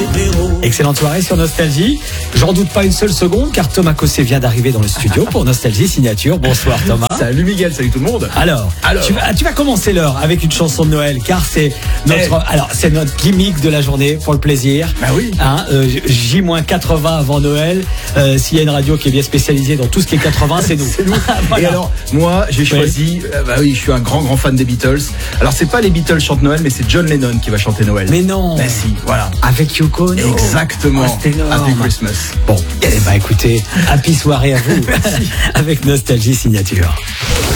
Excellente soirée sur Nostalgie. J'en doute pas une seule seconde car Thomas Cosset vient d'arriver dans le studio pour Nostalgie Signature. Bonsoir Thomas. Salut Miguel, salut tout le monde. Alors. Tu vas commencer l'heure avec une chanson de Noël car c'est notre gimmick de la journée pour le plaisir. Bah oui. J-80 avant Noël. S'il y a une radio qui est bien spécialisée dans tout ce qui est 80, c'est nous. C'est nous. Voilà. Et alors, moi, j'ai choisi. Je suis un grand fan des Beatles. Alors, c'est pas les Beatles chantent Noël, mais c'est John Lennon qui va chanter Noël. Mais non. Mais si, voilà. Avec Yoko Ono. Exactement. C'est énorme. Happy Christmas. Bon, écoutez, happy soirée à vous. Avec Nostalgie Signature.